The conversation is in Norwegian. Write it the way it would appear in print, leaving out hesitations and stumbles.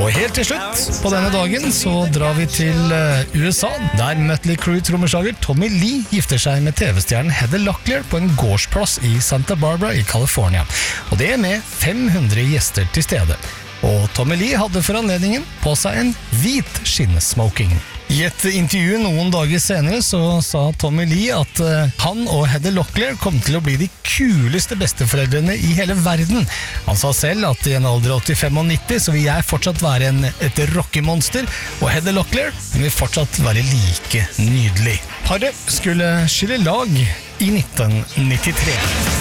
Og helt til slutt, på denne dagen, så drar vi til USA, der Mötley Crüe-trommeslager Tommy Lee gifter seg med TV-stjernen Heather Locklear på en gårdsplass i Santa Barbara i California. Og det med 500 gjester til stede. Og Tommy Lee hadde for anledningen på seg en hvit skinnsmoking. I et intervju noen dager senere så sa Tommy Lee at han og Heather Locklear kom til å bli de kuleste besteforeldrene i hele verden. Han sa selv at i en alder av 85 og 90 så vil jeg fortsatt være et rockemonster, og Heather Locklear vil fortsatt være like nydelig. Paret skulle skille lag i 1993.